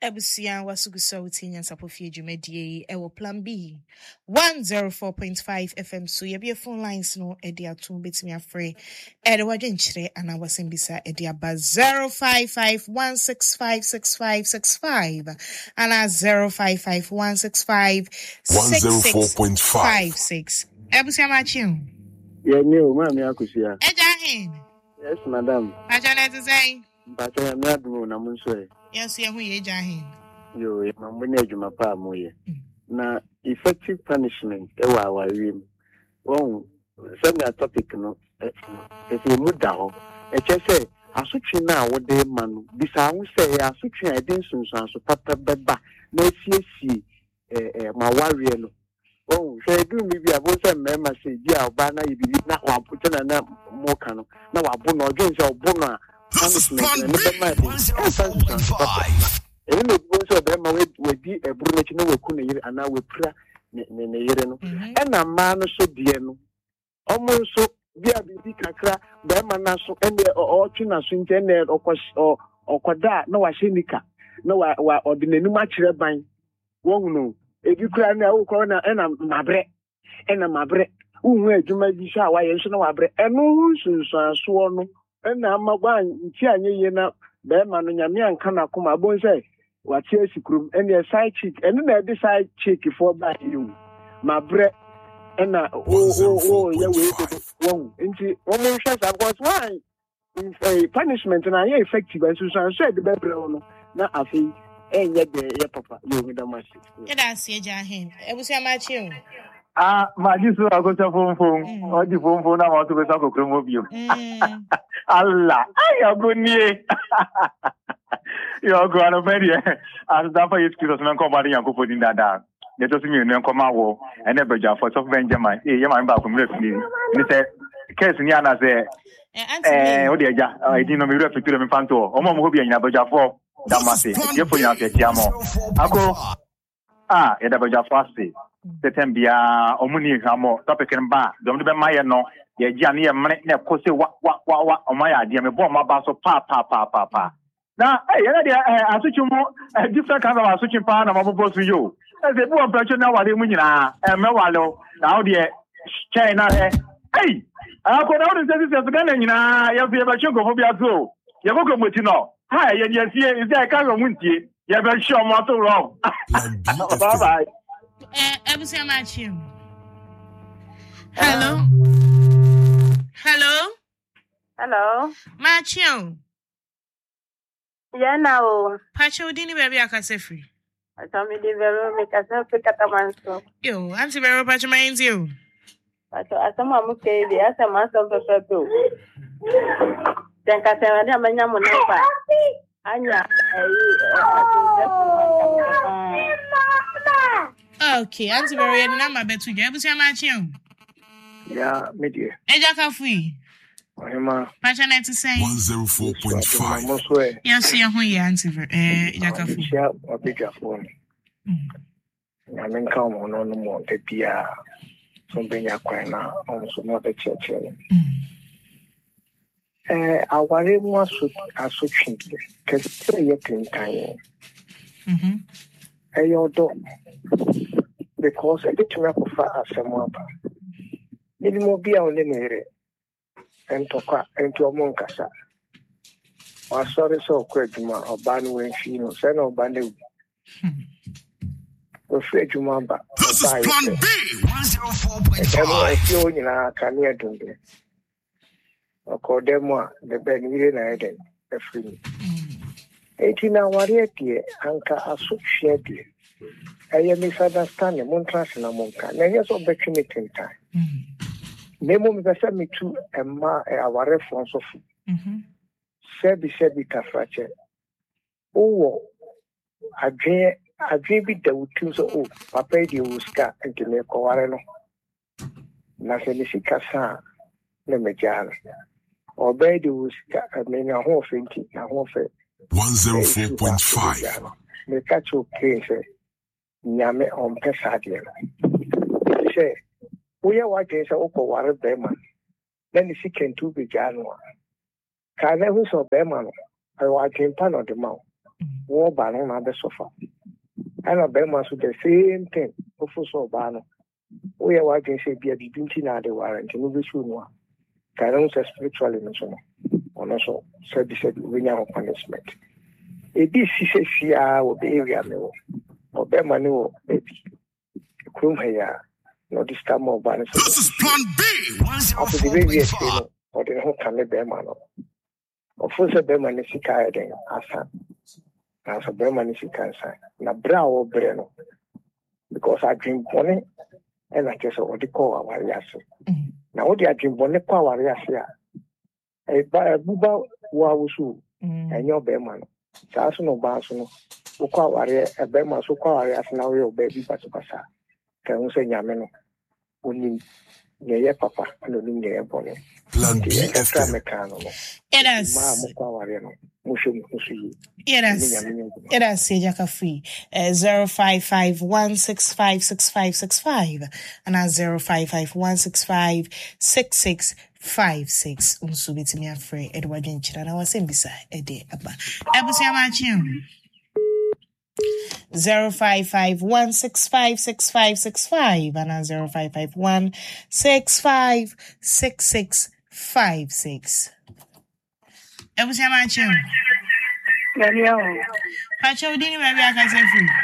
Ebusia wasuguso and Sapofi Jumedie Ewo Plan B 104.5 FM. So you be a phone lines no Edia 2 bits me free. Edwardinchre and I was in Bisa Edia ba 055-165-6565 and 055-165-6656. Ebusia Machu. Yeah, no, Mammy Akusia. Ejahin. Yes, madam. Ajana to say. But I am not doing a monsoon. Yes, you Ejahin. You, my manage my palm. Now, effective punishment, our room. Oh, send me a topic, no. If you move down, I just say, I switch now what they man. This I will say, I switch I didn't so papa baba. No, see, my warrior. Oh, so I do maybe I won't say, Mamma say, yeah, Bana, you believe now, I'm putting a more canoe. Now I put no against our bonner. Punishment, and never mind. And the bones of them would be a brunette, no, we couldn't, and now we pray. And a man so dear. Almost so, dear, be cacra, Bemana, so, and the Orchina, Swinton, or Quada, no, I see Nika, no, or the new match buying. Won't know. If you cry now, corner, and I'm my bread, and I'm my bread. Who you may be shy, why, and so no, bread, and no, so sworn. And I'm a one, Tiana, Bearman, and Yamian Kana Kuma Bonse, what yes, you and your side cheek, and then I decide cheek for by you. My bread, and yeah, into woman says I was why a punishment, and I effective, and Susan said the baby, not a fee, and yet the papa, you with the master. Can I see Jahin? It was your match. My sister, I got a phone, or the phone, I want to go to Cromobio. Allah, I am good near. You're going to marry. As that for you, Christmas, somebody and put in that down. Let us mean, no come out, and never jump for some Benjamin. You might back from listening. Mr. Case Niana say, oh, dear, I didn't know me refer to them in Fanto, or Mom will be in Abaja for Damasi. You're putting out your Jamo. I go, in Abaja fasty. The Tembia, Omuni Hamo, topic and bar, don't be my no. Ye Gianni and Mane, Cosse, what, on my idea, me bomb my basso, papa. Now, I switch you more, a different kind of switching pan of our to you. As a poor person now, what they mean, and Mewalo, now dear, China, hey, I could out and say this as a gun, you know, you'll be able to go for your zoo. You're welcome with you know. Hi, yes, is there a kind of windy? You're very sure I'm not wrong. Bye bye. Ebusia Machu. Hello. Machu. Yeah, now. Pacho dini baby akasefri. I told me the very make us help pick up a man. Yo, Auntie Vero Pacho minds you. But as a mamma came, the as a master of the too. Then Catamania Manyamunapa. Anya, okay, Auntie Vero, and I'm a bet to you. Ebusia Machu. Yeah, media. Ejaka free. Pacha 104.5. Yes, you're who you answer. Ejaka free. Yeah, a bigger phone. I mean, come on, no more. The Pia, something you're quite now, also not a church. I worry more as such, because you can time. I don't because I get to make a far as someone. It will be only near and talk into a moncasa. Or sorry, so quick, or ban when she knows, and no bandu. Afraid to mamba. This is Plan B 104.5. Can you do it? Or call them the Ben William a free. 18 hours, Anka associated. I am misunderstanding Montras and Amonka. Now, here's what the committing time. Nemo me send me to a our reference of Sebi Kafrache. Oh, I dream the wood so Papa di Uska and to make Coareno. Naselicasa, Nemejal. Or Bedi Uska, I mean a whole thinking, a whole 104.5. Me catch your case, Yame on Pesadia. Say, we are watching so water Beman. Then the second two began one. Can I was a Beman? I watch him pan on the mouth. war ban on other sofa. And a Bema so the same thing. Also, Bano. We are watching say be a beauty now the warrant in the soon. Can also spiritually mention. On also said we have punishment. A BCCA will be area no or Bema no baby. Crum here. No, this time more ban. This is Plan B. After the various or the whole can be man. Of course, a Berman is sick then Asa. As a Berman is sick answer. Na brow breno. Because I drink money and I just what they call our yes. Now, what they are drink money power yes. A buba wawsu and your Berman. That's no basso. Uka a Berman so call as now your baby Pasapasa. Can you say Yameno? Only near Papa and only near Bonnie. Plan B extra mechanical. It is. It is Jaka free 055-165-6565 and 055-165-6656. Unsubiti me afraid Edward Jenchira. I was in beside a day about Ebusiamachi 055-165-6565 and 055-165-6656. Ebusiamachi. Pacho didn't maybe I can say free.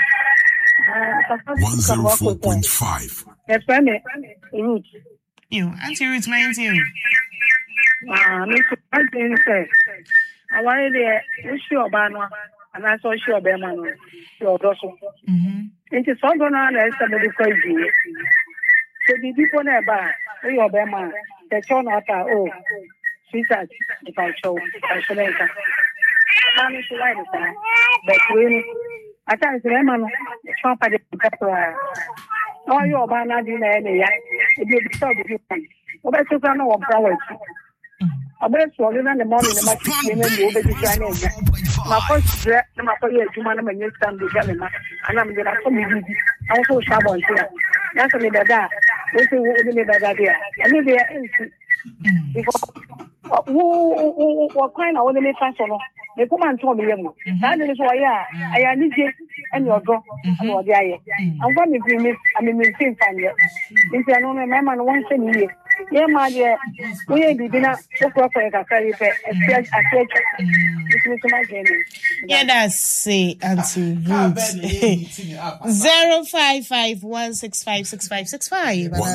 104.5. Yes, Root. You, Auntie Ruth, my auntie. Mr. President said, I wanted to show Obama, and I saw sure Berman, your dorsal. It is all going on as somebody crazy. So the people nearby, your Berman, the turn out, oh, sweetheart, if I show, I should enter. I'm to write it, but really, I can't remember the Trump at the pepper. Oh, your Obama didn't any, it will be so different. Well, that's just no power. I bet you in the morning, the much women will be trying. My first dress, my first human, and you stand the government, and I'm going to come with you. I also shabon here. That's a little that. This is what idea. I mean, they are what kind of ordinary transfer? They come and tell me, that is why I need you and your girl and what they are. I'm going to miss, I mean, same family. If I know my man once a year. Yeah, my dear, we ain't been up so proper as I say, yeah, that's Auntie Ruth. 055-165-6565 and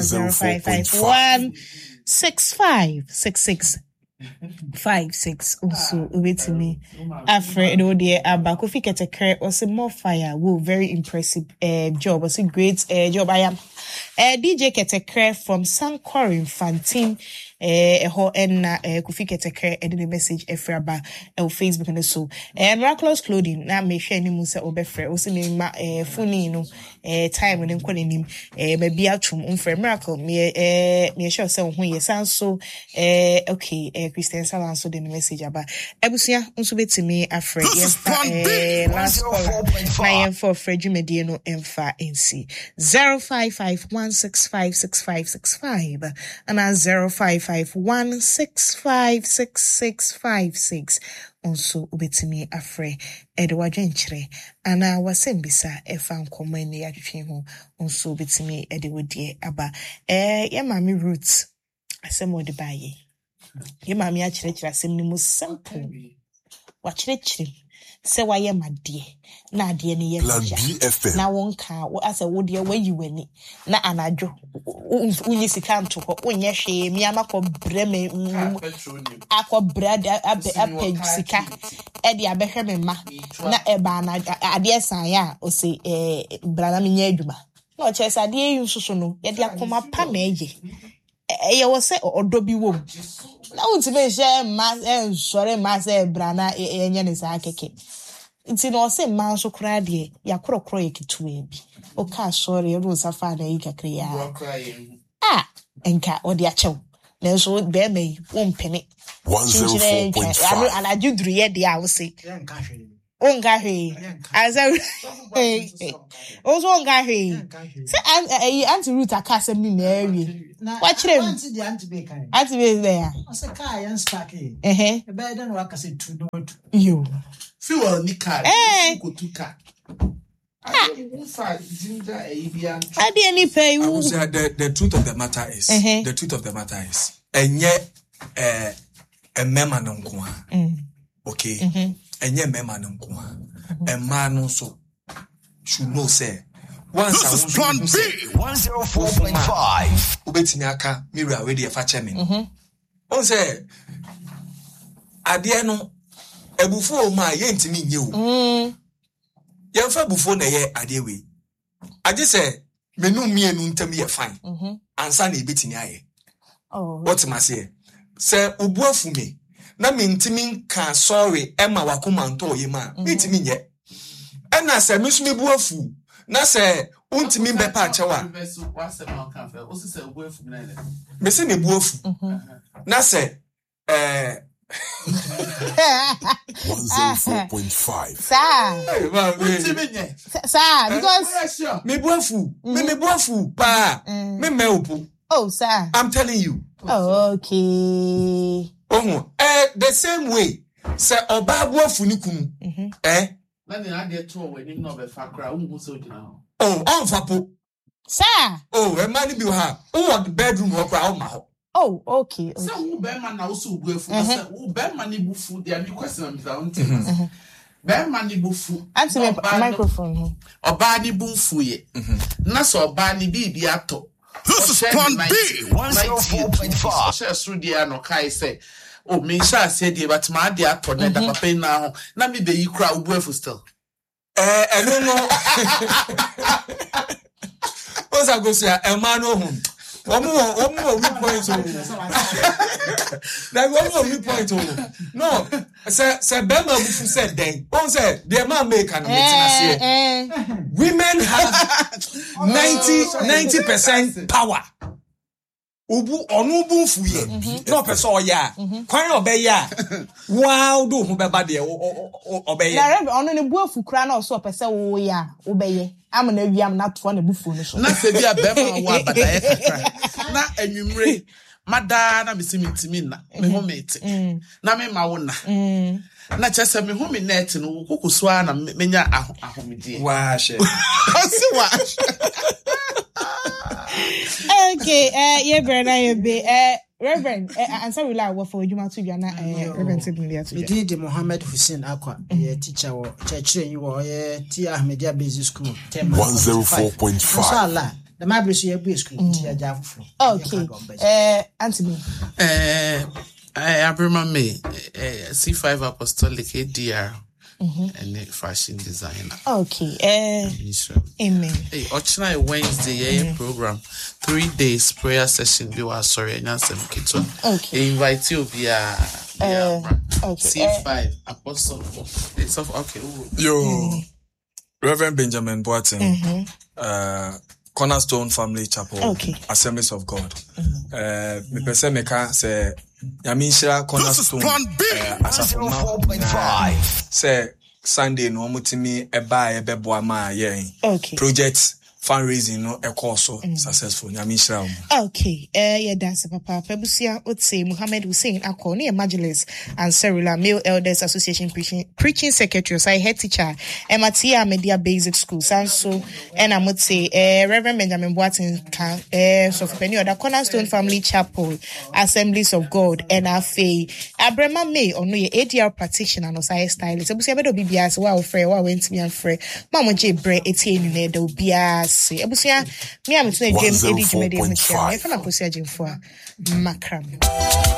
055-165-6656. Also, with me, Alfred Odie Abakofi Ketekere was a more fire. Whoa, very impressive job. Was a great job. I am DJ Ketekere from Sankorin Fantin. Ho enna Kofi Ketekere edit the message efraba Facebook and so Miraculous Clothing na me hwe ni mu se obefre o se me ma phone no time ne nkɔ nanim maybe atum mfrɛ Miracle me hwe se ho yesan so okay Christian Salan so the message aba ebusia nso betimi afrɛ yemfa last caller na yemfa Freddy Medie no emfa nc 055-165-6565 and 055-165-6656 also ubetimi afre Edward Jenchire ana wasembisa efa nkomo ene yatwe ho also ubetimi edewodie aba ye mami Roots asemo de baye ye mami a kyerɛkyerɛ asem ni mu simple wa kyerɛkyerɛ se waye madie na ade ne ye na wonka asa wo de wayi wani na anadwo unyi sika nto ho onye hwe mi amakọ breme akọ brada ape sika e de abehwe me ma na eba na ade san ya o se brana me nya adwuma na o chese ade yu soso no ye de akoma pa na eye ye wo se odo bi wo na untime hye ma sore ma se brana enye ne sa keke nti no se man so kra de ya krokro yeketu bi o ka sore e ro safa na yi kakra ya enka o de achew na so be mai won pene 104.5 ana judru ye de a wo se Ongahe. As I also ongahe. Say Auntie Ruth Akasa me Mary. Watch them. Auntie is there. I say car and stacky. A bed and work as a two note. You. Fuel Nika. Kutuka. I didn't pay you. The truth of the matter is, and yet, a mema okay, and yet mema a man also should know, say, once this is Plan B 104.5. Ubetiniaka, Mira, ready a fatchemin. On say, Adiano, a buffo, my yent me you. Yamfa before na ye adewe. I just say menu me enu ntem ye fine. Ansa na ebetini aye. Oh. What ma say? Say obuafu me. Na me ntimi kan sorry Emma wakoma nto ye ma. Ntimi nye. Ena say me so me buafu. Na say untimi bepa achewa. Me say me buafu. Na say 104.5. Sir, because me buafu pa me meopu. Oh, sir, I'm telling you. Oh, okay. The same way. Say oba buafu ni kunu. Na ni ade to we ni no be fa kra unhu so jina. Oh, on fapo. Sir. Oh, e mani bi ha. On the bedroom ho kra o ma ho. Oh, okay. So who Berman now so bufu? Who Berman ni bufu? They are new question on the Berman ni bufu. Answer my microphone. Oba ni bufu ye. Na so oba ni bi ato. This is Plan B 104.5. Share through the no kai say. Oh, me sha say the but ma dey ato na da papa na ho. Na me be yi kra bufu still. No. What's I go say? E man no home. One more point. Like one more point. No, say Bema Bufu said then. One said the man make an women have 90% power. Ubu onubu fuye. No person ya. Kwan obe ya. Wow do hu beba de obe ya. Na rebe onu ne buafu kra na so person wo ya obeye. Am na wiam na to na bufu no so. Na se bia bema wa badaye kakra. Na anwumre mada na bisimintimi na me homete. Na me ma wo na. Na chese me home net no kokoso a na menya ahomedie. Wa she. Asiwa. Okay, yeah, brother, you be Reverend, answer will I work for you, Matujana, Reverend Sidney. Indeed, Mohammed Hussein Aqua, a teacher or church, you are a Tia Media Basic School, 104.5. The Mabris year school, Tia Jaffu. Okay, Anthony. Abraham May, C5 Apostolic ADR. And fashion designer. Okay. Amen. Hey, Ochina Wednesday program, 3 days prayer session. You are sorry, and okay. Invite you via C5 Apostle. It's of okay. Yo, Reverend Benjamin Boateng, Cornerstone Family Chapel, Assemblies of God. Me person meka say Yamisha Cornerstone. This is Plan B 104.5. Say Sunday no mutimi eba ebeboa ma yen. Okay. Project fundraising no ekoso successful. Yamisha. Okay. Yeah, that's papa. Pebusia Otse Muhammad Hussein Akko ni evangelist and Cerula Male Elders Association preaching secretary. So I head teacher. Matia Media Basic School. Sanso and I would say Reverend Benjamin Boateng so for any other Cornerstone Family Chapel, Assemblies of God, NFA. Abraham May or no ADR practitioner no science stylist. Ebusia bedo bibias wa ofre wa went me and free. Mama J bre etienne ne do bias. Ebusia me am to James Eddie Jumede Michelle. E fa na posia jemfo a makram.